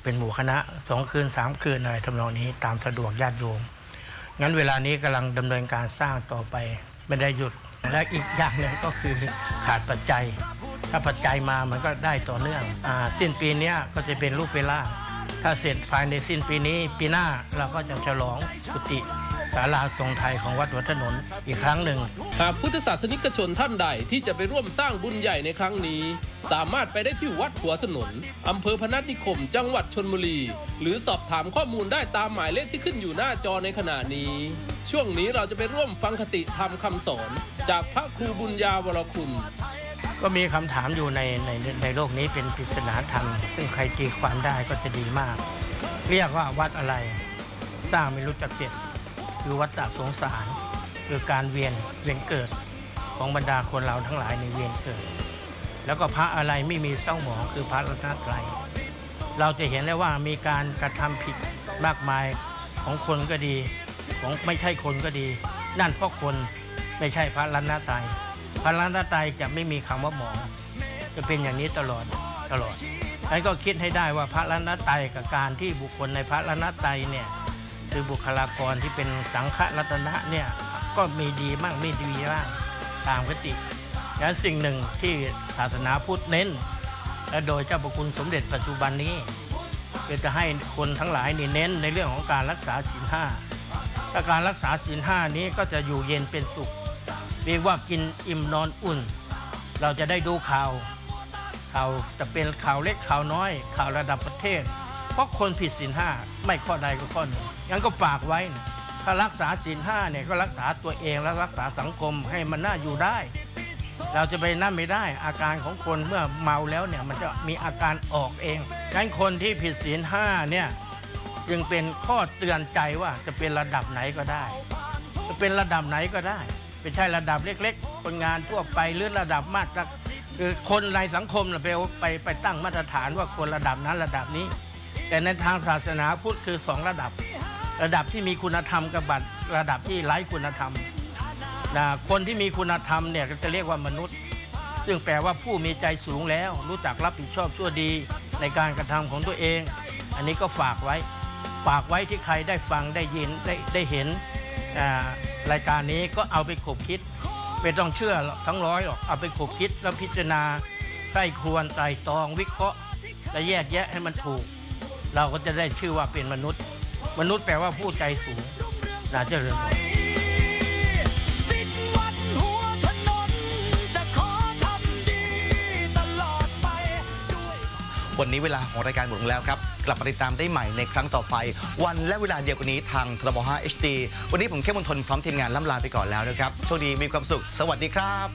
เป็นหมู่คณะ2 คืน 3 คืนอะไรทำนองนี้ตามสะดวกญาติโยมงั้นเวลานี้กำลังดำเนินการสร้างต่อไปไม่ได้หยุดและอีกอย่างหนึ่งก็คือขาดปัจจัยถ้าปัจจัยมามันก็ได้ต่อเนื่องสิ้นปีนี้ก็จะเป็นรูปเป็นร่างถ้าเสร็จภายในสิ้นปีนี้ปีหน้าเราก็จะฉลองกุฏิศาลาทรงไทยของวัดหัวถนนอีกครั้งหนึ่งหากพุทธศาสนิกชนท่านใดที่จะไปร่วมสร้างบุญใหญ่ในครั้งนี้สามารถไปได้ที่วัดหัวถนนอำเภอพนัสนิคมจังหวัดชลบุรีหรือสอบถามข้อมูลได้ตามหมายเลขที่ขึ้นอยู่หน้าจอในขณะนี้ช่วงนี้เราจะไปร่วมฟังคติธรรมคำสอนจากพระครูบุญญาวรคุณก็มีคำถามอยู่ในโลกนี้เป็นปริศนาธรรมซึ่งใครตีความได้ก็จะดีมากเรียกว่าวัดอะไรสร้างไม่รู้จักเสร็จคือวัฏฏะสงสารคือการเวียนเกิดของบรรดาคนเราทั้งหลายในเวียนเกิดแล้วก็พระอะไรไม่มีเศร้าหมองคือพระรัตนตรัยเราจะเห็นได้ว่ามีการกระทำผิดมากมายของคนก็ดีของไม่ใช่คนก็ดีนั่นเพราะคนไม่ใช่พระรัตนตรัยพระรัตนตรัยจะไม่มีคำว่าหมองจะเป็นอย่างนี้ตลอดฉันก็คิดให้ได้ว่าพระรัตนตรัยกับการที่บุคคลในพระรัตนตรัยเนี่ยคือบุคลากรที่เป็นสังฆรัตนะเนี่ยก็มีดีบ้างไม่ดีบ้างตามคติและสิ่งหนึ่งที่ศาสนาพุทธเน้นและโดยเจ้าพระคุณสมเด็จปัจจุบันนี้เป็นจะให้คนทั้งหลายนี่เน้นในเรื่องของการรักษาศีล 5ถ้าการรักษาศีล 5นี้ก็จะอยู่เย็นเป็นสุขเรียกว่ากินอิ่มนอนอุ่นเราจะได้ดูข่าวจะเป็นข่าวเล็กข่าวน้อยข่าวระดับประเทศเพราะคนผิดศีล 5ไม่ข้อใดก็ข้อหนึ่งงั้นก็ฝากไว้ถ้ารักษาศีล 5เนี่ยก็รักษาตัวเองและรักษาสังคมให้มันน่าอยู่ได้เราจะไปนั่นไม่ได้อาการของคนเมื่อเมาแล้วเนี่ยมันจะมีอาการออกเองงั้นคนที่ผิดศีล 5เนี่ยจึงเป็นข้อเตือนใจว่าจะเป็นระดับไหนก็ได้จะเป็นระดับไหนก็ได้ไม่ใช่ระดับเล็กๆคนงานทั่วไปหรือระดับมาตรคือคนในสังคมไปตั้งมาตรฐานว่าคนระดับนั้นระดับนี้แต่ในทางศาสนาพุทธคือ2ระดับที่มีคุณธรรมกับระดับที่ไร้คุณธรรมคนที่มีคุณธรรมเนี่ยจะเรียกว่ามนุษย์ซึ่งแปลว่าผู้มีใจสูงแล้วรู้จักรับผิดชอบชั่วดีในการกระทำของตัวเองอันนี้ก็ฝากไว้ที่ใครได้ฟังได้ยินได้เห็นรายการนี้ก็เอาไปขบคิดไม่ต้องเชื่อทั้งร้อยหรอกเอาไปขบคิดแล้วพิจารณาใคร่ครวญไตร่ตรองวิเคราะห์และแยกแยะให้มันถูกเราก็จะได้ชื่อว่าเป็นมนุษย์แปลว่าผู้ใจสูงน่าเจริญวันนี้เวลาของรายการหมดลงแล้วครับกลับมาติดตามได้ใหม่ในครั้งต่อไปวันและเวลาเดียวกันนี้ทางทรบ5 HD วันนี้ผมเข้มมนทนพร้อมทีมงานล่ำลาไปก่อนแล้วนะครับโชคดีมีความสุขสวัสดีครับ